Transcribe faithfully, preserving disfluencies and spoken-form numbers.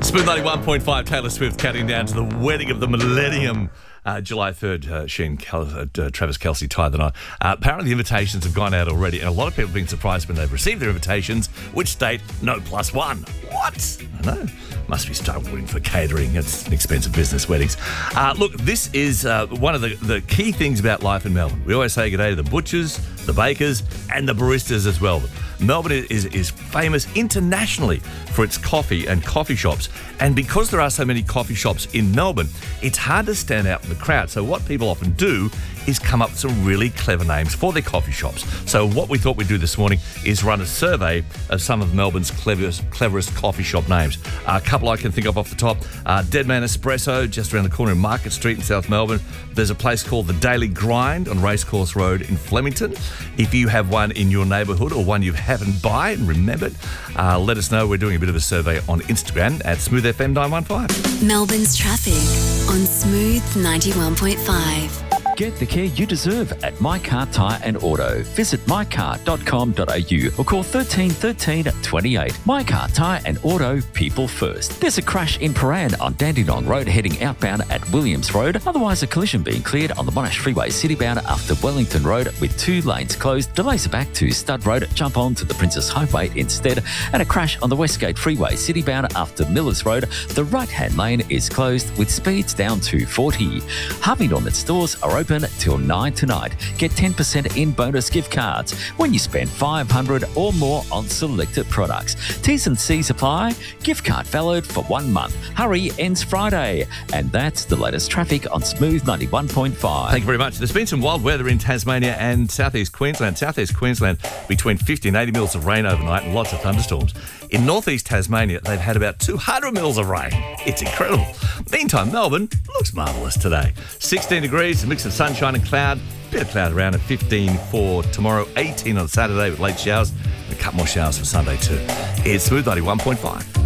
Smooth ninety-one point five, Taylor Swift counting down to the wedding of the millennium. Uh, July third, uh, she and Kel- uh, Travis Kelce tied the knot. Uh, apparently the invitations have gone out already, and a lot of people have been surprised when they've received their invitations, which state no plus one. What? I know. Must be struggling for catering. It's an expensive business, weddings. Uh, look, this is uh, one of the, the key things about life in Melbourne. We always say good day to the butchers, the bakers, and the baristas as well. Melbourne is, is famous internationally for its coffee and coffee shops. And because there are so many coffee shops in Melbourne, it's hard to stand out in the crowd. So what people often do is come up with some really clever names for their coffee shops. So what we thought we'd do this morning is run a survey of some of Melbourne's cleverest, cleverest coffee shop names. Uh, a couple I can think of off the top. Uh, Dead Man Espresso, just around the corner in Market Street in South Melbourne. There's a place called The Daily Grind on Racecourse Road in Flemington. If you have one in your neighbourhood or one you haven't by and remembered, uh, let us know. We're doing a bit of a survey on Instagram at Smooth F M nine one five. Melbourne's traffic on Smooth ninety-one point five. Get the care you deserve at My Car Tyre and Auto. Visit my car dot com dot a u or call thirteen thirteen twenty-eight. My Car Tyre and Auto, people first. There's a crash in Paran on Dandenong Road heading outbound at Williams Road. Otherwise, a collision being cleared on the Monash Freeway citybound after Wellington Road with two lanes closed. Delays are back to Stud Road. Jump on to the Princess Highway instead. And a crash on the Westgate Freeway citybound after Millers Road. The right-hand lane is closed with speeds down to forty. Harvey Norman stores are open till nine tonight. Get ten percent in bonus gift cards when you spend five hundred dollars or more on selected products. T's and C's apply. Gift card valid for one month. Hurry, ends Friday. And that's the latest traffic on Smooth ninety-one point five. Thank you very much. There's been some wild weather in Tasmania and southeast Queensland. Southeast Queensland, between fifty and eighty mils of rain overnight and lots of thunderstorms. In northeast Tasmania, they've had about two hundred mils of rain. It's incredible. Meantime, Melbourne looks marvellous today. sixteen degrees, a mix of sunshine and cloud. Bit of cloud around at fifteen for tomorrow, eighteen on Saturday with late showers, and a couple more showers for Sunday too. It's Smooth ninety-one point five.